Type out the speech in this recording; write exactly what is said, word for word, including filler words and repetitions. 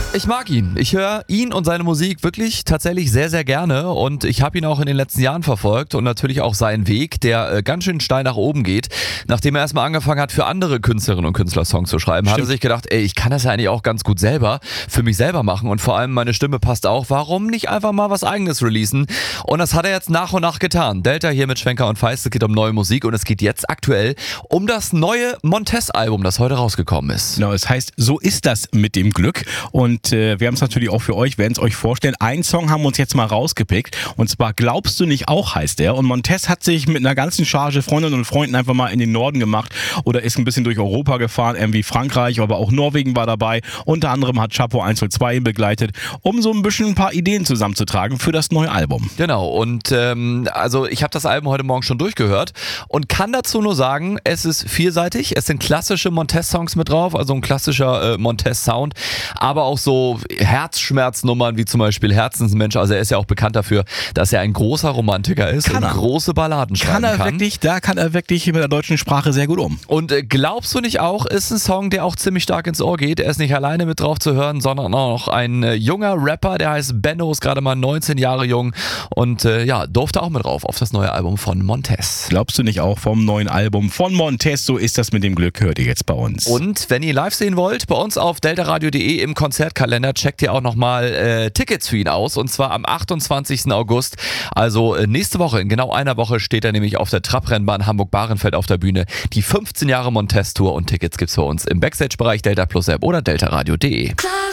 Ich mag ihn. Ich höre ihn und seine Musik wirklich tatsächlich sehr, sehr gerne und ich habe ihn auch in den letzten Jahren verfolgt und natürlich auch seinen Weg, der äh, ganz schön steil nach oben geht. Nachdem er erstmal angefangen hat, für andere Künstlerinnen und Künstler Songs zu schreiben, Stimmt. hat er sich gedacht, ey, ich kann das ja eigentlich auch ganz gut selber für mich selber machen und vor allem meine Stimme passt auch. Warum nicht einfach mal was Eigenes releasen? Und das hat er jetzt nach und nach getan. Delta hier mit Schwenker und Feist, es geht um neue Musik und es geht jetzt aktuell um das neue Montez-Album, das heute rausgekommen ist. Genau, es heißt, so ist das mit dem Glück und Und äh, wir haben es natürlich auch für euch, werden es euch vorstellen. Einen Song haben wir uns jetzt mal rausgepickt. Und zwar Glaubst du nicht auch, heißt der. Und Montez hat sich mit einer ganzen Charge Freundinnen und Freunden einfach mal in den Norden gemacht oder ist ein bisschen durch Europa gefahren, irgendwie Frankreich, aber auch Norwegen war dabei. Unter anderem hat Chapo eins null zwei ihn begleitet, um so ein bisschen ein paar Ideen zusammenzutragen für das neue Album. Genau, und ähm, also ich habe das Album heute Morgen schon durchgehört und kann dazu nur sagen, es ist vielseitig. Es sind klassische Montez-Songs mit drauf, also ein klassischer äh, Montez-Sound, aber auch so so Herzschmerznummern wie zum Beispiel Herzensmensch, also er ist ja auch bekannt dafür, dass er ein großer Romantiker ist kann und er. große Balladen schreiben kann. Er kann. Wirklich, da kann er wirklich mit der deutschen Sprache sehr gut um. Und äh, Glaubst du nicht auch, ist ein Song, der auch ziemlich stark ins Ohr geht. Er ist nicht alleine mit drauf zu hören, sondern auch noch ein äh, junger Rapper, der heißt Benno, ist gerade mal neunzehn Jahre jung und äh, ja, durfte auch mit drauf auf das neue Album von Montez. Glaubst du nicht auch vom neuen Album von Montez, so ist das mit dem Glück, hört ihr jetzt bei uns. Und wenn ihr live sehen wollt, bei uns auf deltaradio punkt de im Konzertkalender checkt ihr auch nochmal äh, Tickets für ihn aus und zwar am achtundzwanzigsten August, also äh, nächste Woche, in genau einer Woche steht er nämlich auf der Trabrennbahn Hamburg-Bahrenfeld auf der Bühne. Die fünfzehn Jahre Montez Tour und Tickets gibt's bei uns im Backstage-Bereich Delta Plus App oder deltaradio punkt de.